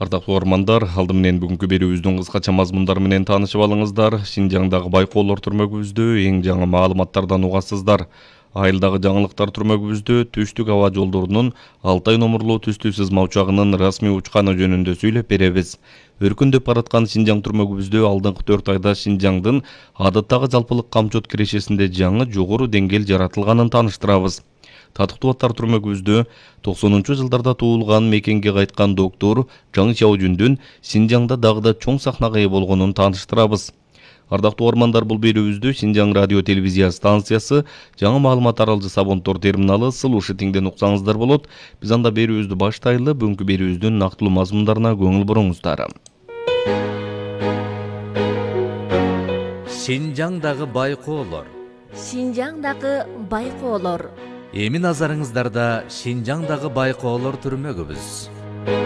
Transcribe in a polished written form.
Ардактуу угармандар, алды менен бүгүнкү берүүбүздүн кыскача мазмундары менен таанышып алыңыздар. Шинжаңдагы байкоолор түрмөгүбүздө эң жаңы маалыматтардан угасыздар. Айылдагы жаңылыктар түрмөгүбүздө түштүк аба жолдорунун Алтай номурлуу түстүү сызма учагынын расмий учканы жөнүндө сүйлөп беребиз. Өркүндөп бараткан Шинжаң түрмөгүбүздө алдыңкы 4 айда Шинжаңдын адаттагы жалпылык камчот кирешесинде жаңы жогору деңгээл жаратылганын тааныштырабыз. Татыктуу аттар түрмөгүбүздө 90-жылдарда туулган мекенге кайткан доктор Жаңы Чаужүндүн Шинжаңда дагы да чоң сахнага ээ болгонун тааныштырабыз. Ардактуу угармандар, бул берүүбүздү Шинжаң радио телевизия станциясы, жаңы маалымат аралжы Сабонтор терминалы Сылушы тиңден уксаңыздар болот. Биз анда берүүбүздү баштайлы. Бүгүнкү берүүбүздүн нактылуу мазмундарына көңүл буруңуздар. Шинжаңдагы байкоолор. Шинжаңдагы байкоолор. Эми назарыңыздарда Шинжаңдагы байкоолор түрмөгүбүз.